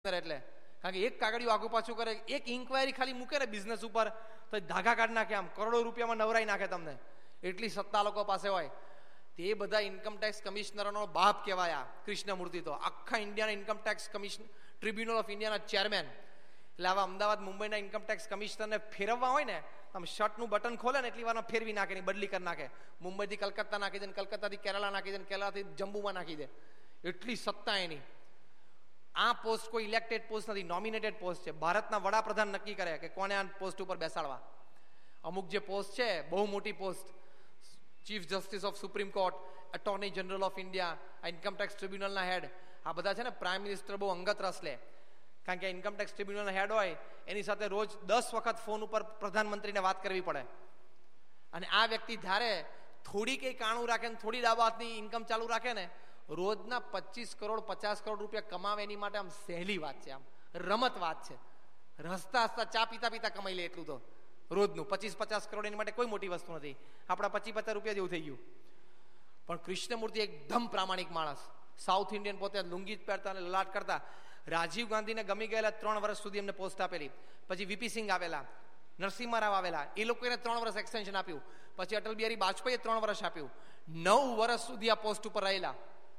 એટલે કારણ કે એક કાગળિયું આગુ પાછું કરે, એક ઇન્ક્વાયરી ખાલી મૂકે ને બિઝનેસ ઉપર તો ધાગા કાઢી નાખે, આમ કરોડો રૂપિયામાં નવરાઈ નાખે તમને, એટલી સત્તા લોકો પાસે હોય. તે બધા ઇન્કમટેક્સ કમિશનરોનો બાપ કહેવાયા કૃષ્ણમૂર્તિ. તો આખા ઇન્ડિયાના ઇન્કમટેક્સ કમિશન ટ્રિબ્યુનલ ઓફ ઇન્ડિયાના ચેરમેન. એટલે આવા અમદાવાદ મુંબઈના ઇન્કમટેક્સ કમિશનરને ફેરવવા હોય ને, આમ શર્ટનું બટન ખોલે ને એટલી વારમાં ફેરવી નાખે, ની બદલી કરી નાખે. મુંબઈથી કલકત્તા નાખી દે, કલકત્તાથી કેરળા નાખી દે, કેરળાથી જમ્બુમાં નાખી દે. એટલી સત્તા એની. આ પોસ્ટ કોઈ ઇલેક્ટેડ પોસ્ટ નથી, નોમિનેટેડ પોસ્ટ છે. ભારતના વડાપ્રધાન નક્કી કરે કે કોને આ પોસ્ટ ઉપર બેસાડવા. અમુક જે પોસ્ટ છે બહુ મોટી post, chief justice of supreme court, attorney general of India, આ ઇન્કમટેક્સ ટ્રિબ્યુનલના હેડ, આ બધા છે ને પ્રાઇમ મિનિસ્ટર બહુ અંગત રસ લે. કારણ કે ઇન્કમટેક્સ ટ્રિબ્યુનલના હેડ હોય એની સાથે રોજ 10 વખત ફોન ઉપર પ્રધાનમંત્રીને વાત કરવી પડે. અને આ વ્યક્તિ ધારે થોડી કંઈ કાણું રાખે ને થોડી દાબાતની ઇન્કમ ચાલુ રાખે ને, રોજના 25 કરોડ 50 કરોડ રૂપિયા કમાવે એની માટે આમ સહેલી વાત છે, આમ રમત વાત છે. હસતા હસતા ચા પીતા પીતા કમાઈ લે એટલું તો રોજનું 25-50 કરોડ એની માટે કોઈ મોટી વસ્તુ નથી. આપણા 25-50 રૂપિયા જેવું થઈ ગયું. પણ કૃષ્ણમૂર્તિ એકદમ પ્રામાણિક માણસ, સાઉથ ઇન્ડિયન, પોતે લુંગી જ પહેરતા અને લલાટ કરતા. રાજીવ ગાંધીને ગમી ગયેલા 3 વર્ષ સુધી એમને પોસ્ટ આપેલી. પછી વીપી સિંહ આવેલા, નરસિંહ રાવ આવેલા, એ લોકોને 3 વર્ષ એક્સટેન્શન આપ્યું. પછી અટલ બિહારી વાજપેયીએ 3 વર્ષ આપ્યું. 9 વર્ષ સુધી આ પોસ્ટ ઉપર રહેલા.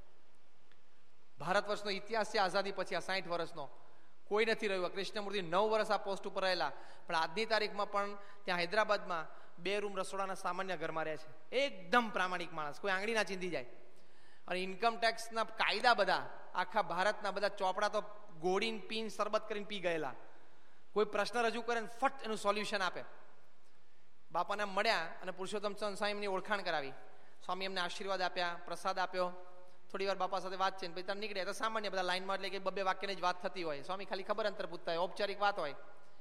ભારત વર્ષનો ઇતિહાસ છે આઝાદી પછી આ 60 વર્ષનો કોઈ નથી રહ્યું. કૃષ્ણમૂર્તિ 9 વર્ષ આ પોસ્ટ ઉપર રહેલા. પણ આજની તારીખમાં પણ ત્યાં હૈદરાબાદમાં 2 રૂમ રસોડાના સામાન્ય ઘરમાં રહે છે. એકદમ પ્રામાણિક માણસ, કોઈ આંગળી ના ચીંધી જાય. અને ઇન્કમ ટેક્સના કાયદા બધા આખા ભારતના બધા ચોપડા તો ગોળીને પીને શરબત કરીને પી ગયેલા. કોઈ પ્રશ્ન રજૂ કરે ને ફટ એનું સોલ્યુશન આપે. બાપાને મળ્યા અને પુરુષોત્તમ ચંદ્ર સ્વામીની ઓળખાણ કરાવી. સ્વામી એમને આશીર્વાદ આપ્યા, પ્રસાદ આપ્યો. થોડી વાર બાપા સાથે વાત છે ને પછી નીકળ્યા તો સામાન્ય બધા લાઈનમાં, એટલે કે 2 વાક્યની જ વાત થતી હોય. સ્વામી ખાલી ખબર અંતર પૂછતા હોય, ઔપચારિક વાત હોય.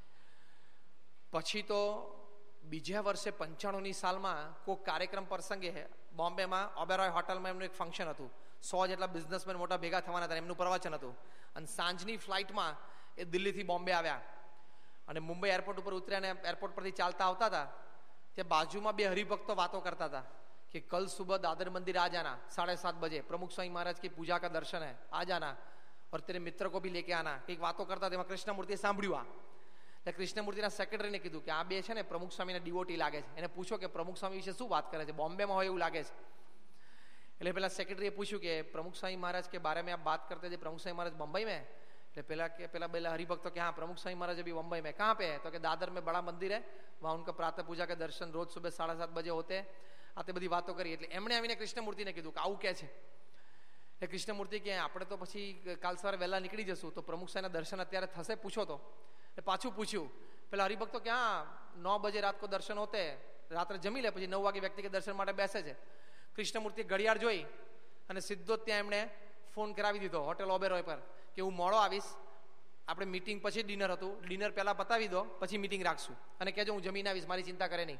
પછી તો બીજા વર્ષે 95ની સાલમાં કોઈ કાર્યક્રમ પ્રસંગે બોમ્બેમાં ઓબેરોય હોટલમાં એમનું એક ફંક્શન હતું. 100 જેટલા બિઝનેસમેન મોટા ભેગા થવાના હતા, એમનું પ્રવચન હતું. અને સાંજની ફ્લાઇટમાં એ દિલ્હીથી બોમ્બે આવ્યા અને મુંબઈ એરપોર્ટ ઉપર ઉતર્યા ને એરપોર્ટ પરથી ચાલતા આવતા હતા. ત્યાં બાજુમાં 2 હરિભક્તો વાતો કરતા હતા कि कल सुबह दादर मंदिर आ जाना 7:30 बजे, प्रमुख स्वामी महाराज की पूजा का दर्शन है, आ जाना और तेरे मित्र को भी लेके आना. કંઈક વાતો કરતા તેમાં કૃષ્ણમૂર્તિએ સાંભળ્યું. એટલે કૃષ્ણમૂર્તિના સેક્રેટરીને કીધું કે આ 2 છે ને પ્રમુખ સ્વામીને ડિવોટી લાગે છે, એને પૂછો કે પ્રમુખ સ્વામી વિશે શું વાત કરે છે, બોમ્બેમાં હોય એવું લાગે છે. એટલે પેલા સેક્રેટરીએ પૂછ્યું કે પ્રમુખ સ્વામી महाराज के बारे में आप बात करते थे, प्रमुख स्वामी महाराज मुंबई में? એટલે પેલા हरिभक्त કે हाँ प्रमुख स्वामी महाराज अभी मुंबई में. कहाँ पे है? तो कि दादर में बड़ा मंदिर है, वहाँ उनका प्रातः पूजा के दर्शन रोज सुबह 7:30 बजे होते हैं. આ તે બધી વાતો કરી. એટલે એમણે આવીને કૃષ્ણમૂર્તિને કીધું કે આવું કે છે. એટલે કૃષ્ણમૂર્તિ કે આપણે તો પછી કાલ સવારે વહેલા નીકળી જશું, તો પ્રમુખ સાહેબના દર્શન અત્યારે થશે? પૂછો તો. એટલે પાછું પૂછ્યું. પેલા હરિભક્તો કે હા 9 બજે રાત કો દર્શન હોતે, રાત્રે જમી લે પછી 9 વાગે વ્યક્તિ કે દર્શન માટે બેસે છે. કૃષ્ણમૂર્તિ ઘડિયાળ જોઈ અને સીધો ત્યાં એમણે ફોન કરાવી દીધો હોટેલ ઓબેરોય પર કે હું મોડો આવીશ, આપણે મીટિંગ પછી ડિનર હતું, ડિનર પહેલા પતાવી દો પછી મીટિંગ રાખશું, અને કહેજો હું જમીને આવીશ, મારી ચિંતા કરે નહીં.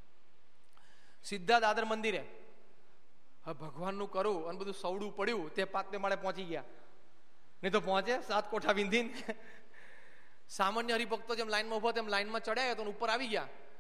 સીધા દાદર મંદિરે હવે ભગવાનનું કરું અને બધું સવડું પડ્યું તે 5 માળે પહોંચી ગયા. નહીં તો પહોંચે 7 કોઠા વિંધીને. સામાન્ય હરિભક્તો જેમ લાઈનમાં ઉભો તેમ લાઈનમાં ચડ્યા તો ઉપર આવી ગયા.